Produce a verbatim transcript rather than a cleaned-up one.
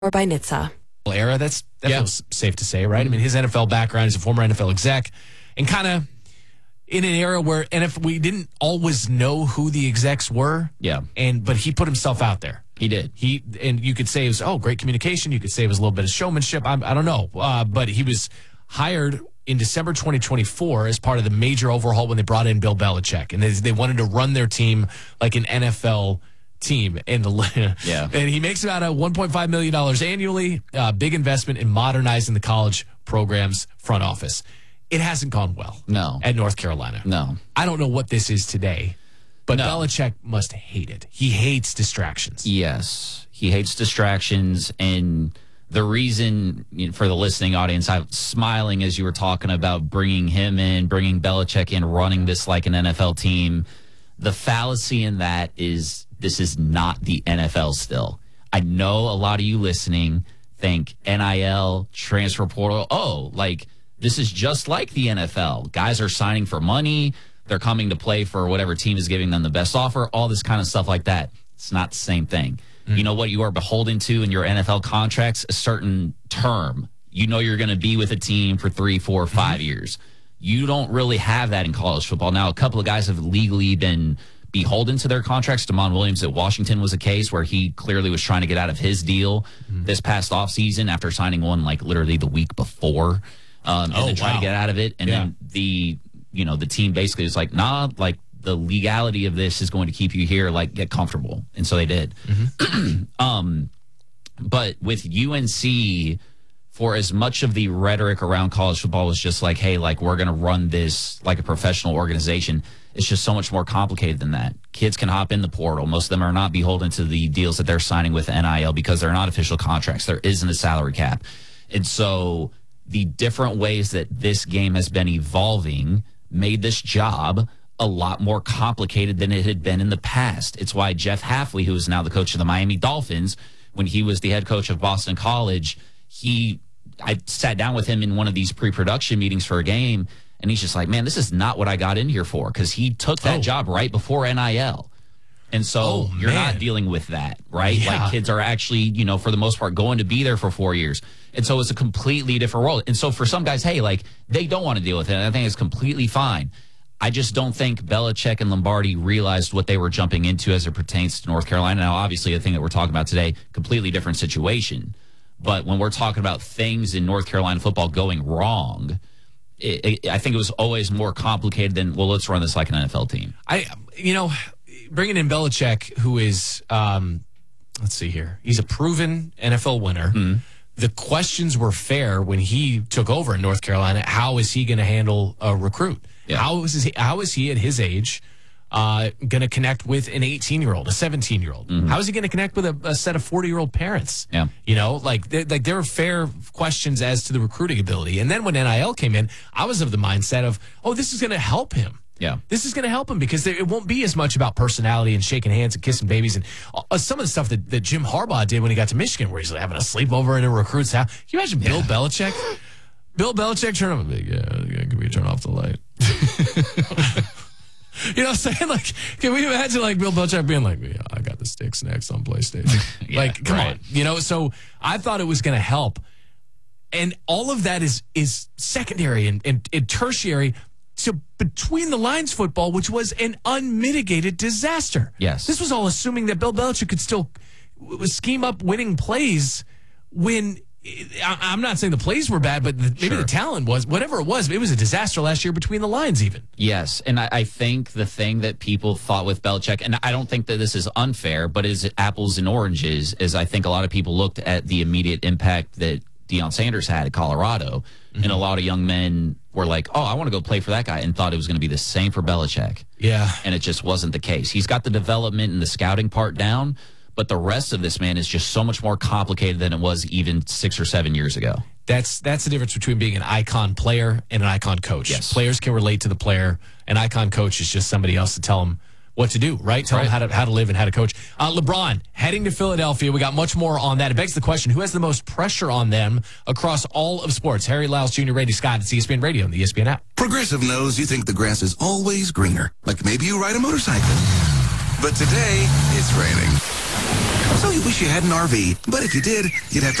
Or by N H T S A. Era, that's that Yeah. feels safe to say, right? I mean, his N F L background, he's a former N F L exec, and kind of in an era where, and if we didn't always know who the execs were, Yeah. and but he put himself out there. He did. He and you could say it was oh great communication. You could say it was a little bit of showmanship. I, I don't know, uh, but he was hired in December twenty twenty-four as part of the major overhaul when they brought in Bill Belichick, and they, they wanted to run their team like an N F L team. And the, Yeah. and he makes about a one point five million dollars annually. Uh, big investment in modernizing the college program's front office. It hasn't gone well. No. At North Carolina. No. I don't know what this is today, but No. Belichick must hate it. He hates distractions. Yes. He hates distractions. And the reason, you know, for the listening audience, I'm smiling as you were talking about bringing him in, bringing Belichick in, running this like an N F L team. The fallacy in that is this is not the N F L still. I know a lot of you listening think N I L, transfer portal. Oh, like this is just like the N F L. Guys are signing for money. They're coming to play for whatever team is giving them the best offer, all this kind of stuff like that. It's not the same thing. Mm. You know what you are beholden to in your N F L contracts? A certain term. You know you're going to be with a team for three, four, five mm-hmm. years. You don't really have that in college football. Now, a couple of guys have legally been beholden to their contracts. Damon Williams at Washington was a case where he clearly was trying to get out of his deal mm-hmm. this past offseason after signing one like literally the week before um, and oh, then trying wow. to get out of it. And yeah. then the, you know, the team basically was like, nah, like the legality of this is going to keep you here, like get comfortable. And so they did. Mm-hmm. um, but with U N C, for as much of the rhetoric around college football was just like, hey, like we're going to run this like a professional organization, it's just so much more complicated than that. Kids can hop in the portal. Most of them are not beholden to the deals that they're signing with N I L because they're not official contracts. There isn't a salary cap. And so the different ways that this game has been evolving made this job a lot more complicated than it had been in the past. It's why Jeff Hafley, who is now the coach of the Miami Dolphins, when he was the head coach of Boston College, he I sat down with him in one of these pre-production meetings for a game, and he's just like, man, this is not what I got in here for, because he took that oh. job right before N I L. And so oh, you're man. not dealing with that, right? Yeah. Like kids are actually, you know, for the most part, going to be there for four years. And so it's a completely different world. And so for some guys, hey, like they don't want to deal with it. And I think it's completely fine. I just don't think Belichick and Lombardi realized what they were jumping into as it pertains to North Carolina. Now, obviously, the thing that we're talking about today, completely different situation. But when we're talking about things in North Carolina football going wrong, it, it, I think it was always more complicated than, well, let's run this like an N F L team. I, you know, bringing in Belichick, who is, um, let's see here, he's a proven N F L winner. Mm-hmm. The questions were fair when he took over in North Carolina. How is he going to handle a recruit? Yeah. How is he, how is he at his age uh, going to connect with an eighteen-year-old, a seventeen-year-old? Mm-hmm. How is he going to connect with a, a set of forty-year-old parents? Yeah. You know, like, like there were fair questions as to the recruiting ability. And then when N I L came in, I was of the mindset of, oh, this is going to help him. Yeah. This is going to help him because there, it won't be as much about personality and shaking hands and kissing babies and uh, some of the stuff that, that Jim Harbaugh did when he got to Michigan, where he's like having a sleepover in a recruit's house. Can you imagine yeah. Bill Belichick? Bill Belichick turn off, yeah, yeah, can we turn off the light? You know what I'm saying? Like, can we imagine like Bill Belichick being like, yeah, I got the sticks next on PlayStation. yeah, like, come right. on. You know, so I thought it was going to help. And all of that is is secondary and, and, and tertiary to between the lines football, which was an unmitigated disaster. Yes. This was all assuming that Bill Belichick could still scheme up winning plays when I'm not saying the plays were bad, but the, maybe sure. the talent was, whatever it was, it was a disaster last year between the lines even. Yes, and I, I think the thing that people thought with Belichick, and I don't think that this is unfair, but is apples and oranges, is I think a lot of people looked at the immediate impact that Deion Sanders had at Colorado, mm-hmm. and a lot of young men were like, oh, I want to go play for that guy, and thought it was going to be the same for Belichick. Yeah. And it just wasn't the case. He's got the development and the scouting part down, but the rest of this, man, is just so much more complicated than it was even six or seven years ago. That's that's the difference between being an icon player and an icon coach. Yes. Players can relate to the player. An icon coach is just somebody else to tell them what to do, right? Tell right. them how to how to live and how to coach. Uh, LeBron heading to Philadelphia. We got much more on that. It begs the question, who has the most pressure on them across all of sports? Harry Lyles Junior, Randy Scott, it's E S P N Radio and the E S P N app. Progressive knows you think the grass is always greener. Like maybe you ride a motorcycle. But today, it's raining. So you wish you had an R V, but if you did, you'd have to